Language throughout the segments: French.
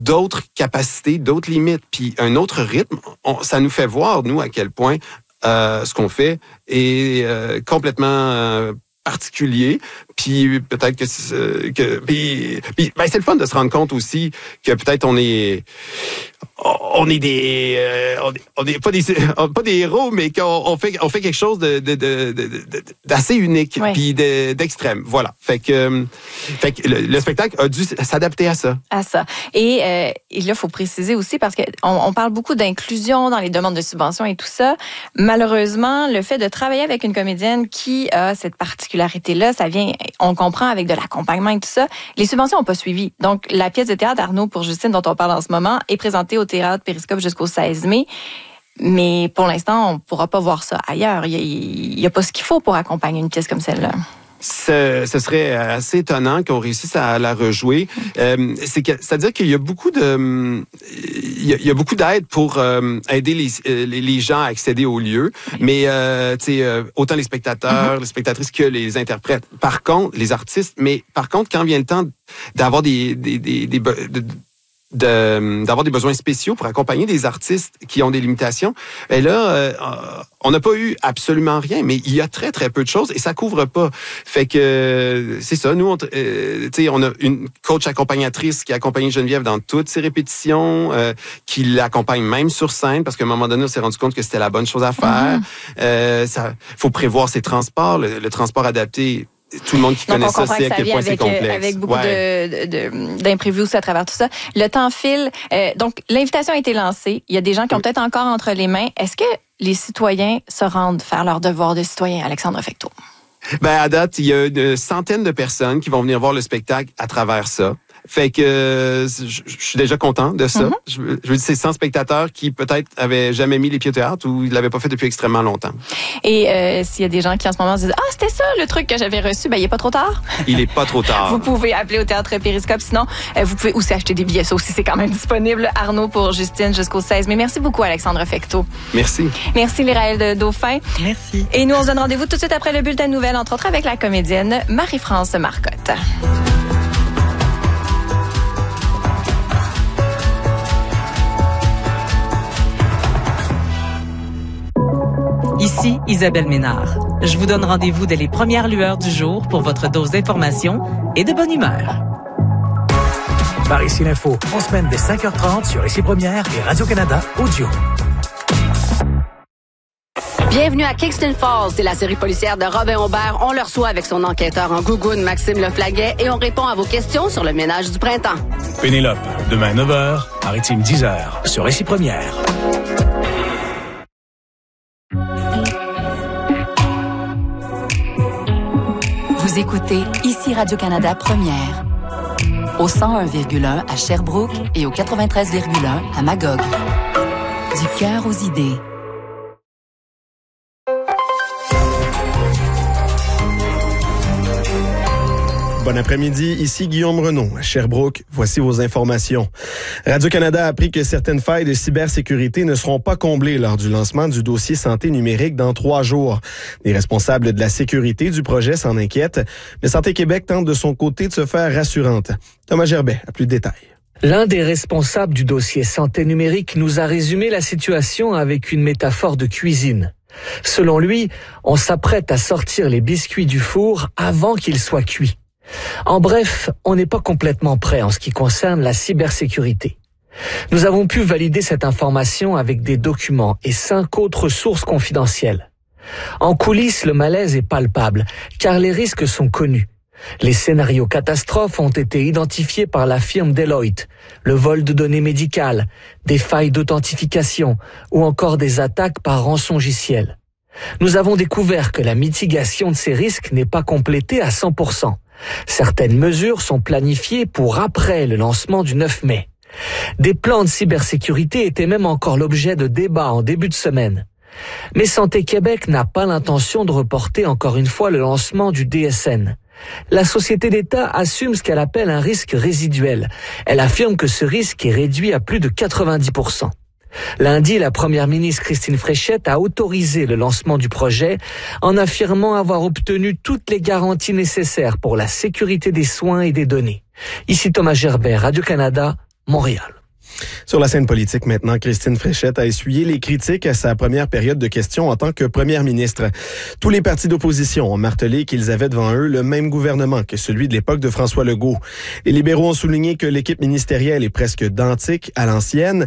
d'autres capacités, d'autres limites, puis un autre rythme. Ça nous fait voir, nous, à quel point ce qu'on fait est complètement particulier. Puis peut-être puis c'est le fun de se rendre compte aussi que peut-être on est pas des héros, mais qu'on fait quelque chose d'assez unique, ouais. Puis d'extrême. Voilà. Fait que le spectacle a dû s'adapter à ça. Et là, il faut préciser aussi, parce qu'on parle beaucoup d'inclusion dans les demandes de subventions et tout ça. Malheureusement, le fait de travailler avec une comédienne qui a cette particularité-là, ça vient, on comprend, avec de l'accompagnement et tout ça. Les subventions n'ont pas suivi. Donc, la pièce de théâtre Arnaud pour Justine, dont on parle en ce moment, est présentée au Théâtre Périscope jusqu'au 16 mai. Mais pour l'instant, on ne pourra pas voir ça ailleurs. Il n'y a pas ce qu'il faut pour accompagner une pièce comme celle-là. Ce serait assez étonnant qu'on réussisse à la rejouer. C'est-à-dire qu'il y a beaucoup d'aide pour aider les gens à accéder au lieu, mais autant les spectateurs, les spectatrices que les interprètes. Par contre, les artistes, mais par contre, quand vient le temps d'avoir d'avoir des besoins spéciaux pour accompagner des artistes qui ont des limitations, et là, on n'a pas eu absolument rien, mais il y a très, très peu de choses et ça couvre pas. Fait que c'est ça, nous, on a une coach accompagnatrice qui a accompagné Geneviève dans toutes ses répétitions, qui l'accompagne même sur scène, parce qu'à un moment donné, on s'est rendu compte que c'était la bonne chose à faire. Faut prévoir ses transports, le transport adapté. Tout le monde qui connaît ça sait à quel point c'est complexe. Avec beaucoup d'imprévus aussi à travers tout ça. Le temps file. Donc, l'invitation a été lancée. Il y a des gens qui ont peut-être encore entre les mains. Est-ce que les citoyens se rendent faire leur devoir de citoyen, Alexandre Fecteau? À date, il y a une centaine de personnes qui vont venir voir le spectacle à travers ça. Fait que je suis déjà content de ça. Je veux dire, c'est 100 spectateurs qui peut-être avaient jamais mis les pieds au théâtre ou ils l'avaient pas fait depuis extrêmement longtemps. Et s'il y a des gens qui en ce moment se disent « Ah, c'était ça le truc que j'avais reçu », il est pas trop tard? Il est pas trop tard. Vous pouvez appeler au Théâtre Périscope. Sinon, vous pouvez aussi acheter des billets. Ça aussi, c'est quand même disponible. Arnaud pour Justine jusqu'au 16. Mais merci beaucoup, Alexandre Fecteau. Merci. Merci, Léraël Dauphin. Merci. Et nous, on se donne rendez-vous tout de suite après le bulletin de nouvelles, entre autres avec la comédienne Marie-France Marcotte. Ici Isabelle Ménard. Je vous donne rendez-vous dès les premières lueurs du jour pour votre dose d'information et de bonne humeur. Par ici l'info, en semaine dès 5h30 sur Ici Première et Radio-Canada Audio. Bienvenue à Kingston Falls. C'est la série policière de Robin Aubert. On le reçoit avec son enquêteur en gougoune, Maxime Leflaguet, et on répond à vos questions sur le ménage du printemps. Pénélope, demain 9h, Maritime 10h, sur Ici Première. Vous écoutez Ici Radio-Canada Première. Au 101,1 à Sherbrooke et au 93,1 à Magog. Du cœur aux idées. Bon après-midi, ici Guillaume Renaud, à Sherbrooke. Voici vos informations. Radio-Canada a appris que certaines failles de cybersécurité ne seront pas comblées lors du lancement du dossier santé numérique dans 3 jours. Les responsables de la sécurité du projet s'en inquiètent, mais Santé Québec tente de son côté de se faire rassurante. Thomas Gerbet a plus de détails. L'un des responsables du dossier santé numérique nous a résumé la situation avec une métaphore de cuisine. Selon lui, on s'apprête à sortir les biscuits du four avant qu'ils soient cuits. En bref, on n'est pas complètement prêt en ce qui concerne la cybersécurité. Nous avons pu valider cette information avec des documents et 5 autres sources confidentielles. En coulisses, le malaise est palpable, car les risques sont connus. Les scénarios catastrophes ont été identifiés par la firme Deloitte, le vol de données médicales, des failles d'authentification ou encore des attaques par rançongiciel. Nous avons découvert que la mitigation de ces risques n'est pas complétée à 100%. Certaines mesures sont planifiées pour après le lancement du 9 mai. Des plans de cybersécurité étaient même encore l'objet de débats en début de semaine. Mais Santé Québec n'a pas l'intention de reporter encore une fois le lancement du DSN. La société d'État assume ce qu'elle appelle un risque résiduel. Elle affirme que ce risque est réduit à plus de 90%. Lundi, la première ministre Christine Fréchette a autorisé le lancement du projet en affirmant avoir obtenu toutes les garanties nécessaires pour la sécurité des soins et des données. Ici Thomas Gerbet, Radio-Canada, Montréal. Sur la scène politique maintenant, Christine Fréchette a essuyé les critiques à sa première période de questions en tant que première ministre. Tous les partis d'opposition ont martelé qu'ils avaient devant eux le même gouvernement que celui de l'époque de François Legault. Les libéraux ont souligné que l'équipe ministérielle est presque identique à l'ancienne,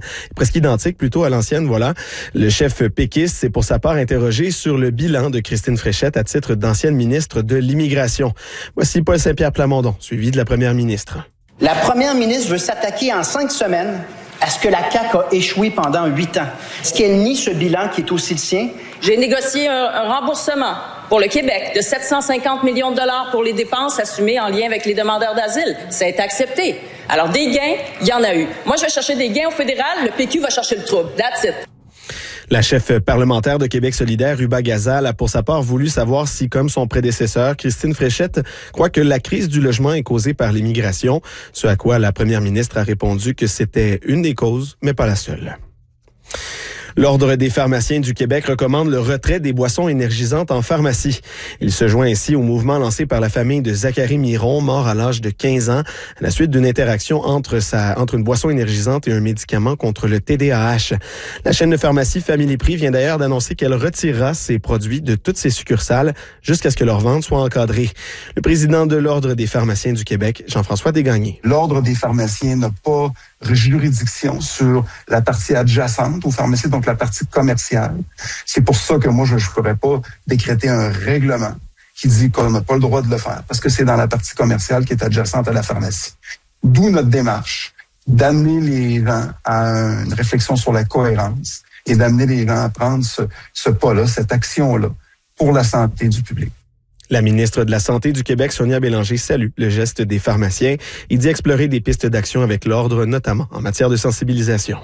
voilà. Le chef péquiste s'est pour sa part interrogé sur le bilan de Christine Fréchette à titre d'ancienne ministre de l'Immigration. Voici Paul Saint-Pierre Plamondon, suivi de la première ministre. La première ministre veut s'attaquer en 5 semaines à ce que la CAQ a échoué pendant 8 ans. Est-ce qu'elle nie ce bilan qui est aussi le sien? J'ai négocié un remboursement pour le Québec de 750 millions de dollars pour les dépenses assumées en lien avec les demandeurs d'asile. Ça a été accepté. Alors, des gains, il y en a eu. Moi, je vais chercher des gains au fédéral, le PQ va chercher le trouble. That's it. La chef parlementaire de Québec solidaire, Ruba Gazal, a pour sa part voulu savoir si, comme son prédécesseur, Christine Fréchette, croit que la crise du logement est causée par l'immigration, ce à quoi la première ministre a répondu que c'était une des causes, mais pas la seule. L'Ordre des pharmaciens du Québec recommande le retrait des boissons énergisantes en pharmacie. Il se joint ainsi au mouvement lancé par la famille de Zachary Miron, mort à l'âge de 15 ans, à la suite d'une interaction entre une boisson énergisante et un médicament contre le TDAH. La chaîne de pharmacie Family Prix vient d'ailleurs d'annoncer qu'elle retirera ses produits de toutes ses succursales jusqu'à ce que leur vente soit encadrée. Le président de l'Ordre des pharmaciens du Québec, Jean-François Desgagnés. L'Ordre des pharmaciens n'a pas juridiction sur la partie adjacente aux pharmacies, donc la partie commerciale. C'est pour ça que moi, je ne pourrais pas décréter un règlement qui dit qu'on n'a pas le droit de le faire, parce que c'est dans la partie commerciale qui est adjacente à la pharmacie. D'où notre démarche d'amener les gens à une réflexion sur la cohérence et d'amener les gens à prendre ce pas-là, cette action-là, pour la santé du public. La ministre de la Santé du Québec, Sonia Bélanger, salue le geste des pharmaciens et dit explorer des pistes d'action avec l'Ordre, notamment en matière de sensibilisation.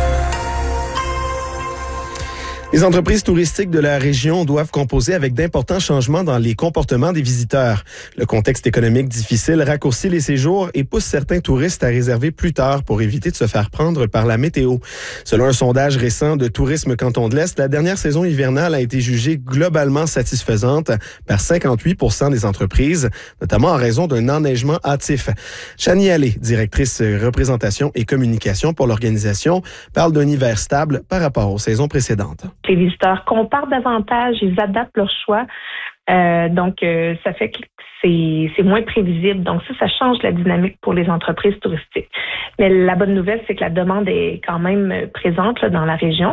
Les entreprises touristiques de la région doivent composer avec d'importants changements dans les comportements des visiteurs. Le contexte économique difficile raccourcit les séjours et pousse certains touristes à réserver plus tard pour éviter de se faire prendre par la météo. Selon un sondage récent de Tourisme Canton de l'Est, la dernière saison hivernale a été jugée globalement satisfaisante par 58% des entreprises, notamment en raison d'un enneigement hâtif. Chani Allé, directrice représentation et communication pour l'organisation, parle d'un hiver stable par rapport aux saisons précédentes. Les visiteurs comparent davantage, ils adaptent leur choix. Donc, ça fait que c'est moins prévisible. Donc, ça change la dynamique pour les entreprises touristiques. Mais la bonne nouvelle, c'est que la demande est quand même présente là, dans la région.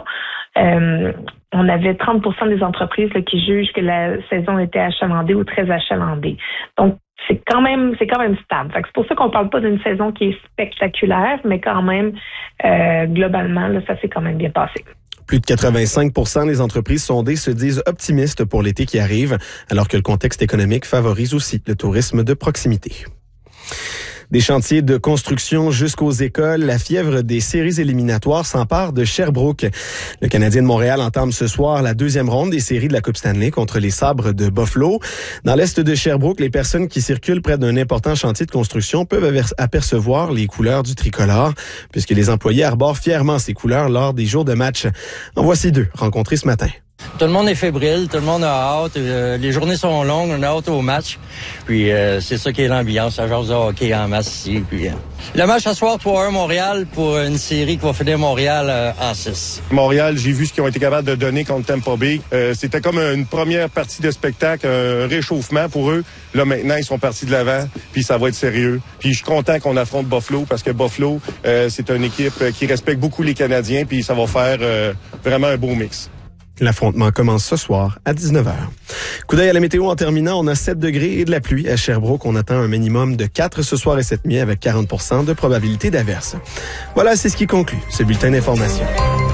On avait 30% des entreprises là, qui jugent que la saison était achalandée ou très achalandée. Donc, c'est quand même stable. Fait que c'est pour ça qu'on parle pas d'une saison qui est spectaculaire, mais quand même, globalement, là, ça s'est quand même bien passé. Plus de 85% des entreprises sondées se disent optimistes pour l'été qui arrive, alors que le contexte économique favorise aussi le tourisme de proximité. Des chantiers de construction jusqu'aux écoles, la fièvre des séries éliminatoires s'empare de Sherbrooke. Le Canadien de Montréal entame ce soir la deuxième ronde des séries de la Coupe Stanley contre les Sabres de Buffalo. Dans l'est de Sherbrooke, les personnes qui circulent près d'un important chantier de construction peuvent apercevoir les couleurs du tricolore, puisque les employés arborent fièrement ces couleurs lors des jours de match. En voici deux rencontrés ce matin. Tout le monde est fébrile, tout le monde a hâte. Les journées sont longues, on a hâte au match. Puis c'est ça qui est l'ambiance, la genre de hockey en masse ici. Puis, le match ce soir, 3-1 Montréal pour une série qui va finir Montréal en 6. Montréal, j'ai vu ce qu'ils ont été capables de donner contre Tampa Bay. C'était comme une première partie de spectacle, un réchauffement pour eux. Là, maintenant, ils sont partis de l'avant, puis ça va être sérieux. Puis je suis content qu'on affronte Buffalo, parce que Buffalo, c'est une équipe qui respecte beaucoup les Canadiens, puis ça va faire vraiment un beau mix. L'affrontement commence ce soir à 19h. Coup d'œil à la météo en terminant, on a 7 degrés et de la pluie à Sherbrooke. On attend un minimum de 4 ce soir et cette nuit avec 40% de probabilité d'averse. Voilà, c'est ce qui conclut ce bulletin d'information.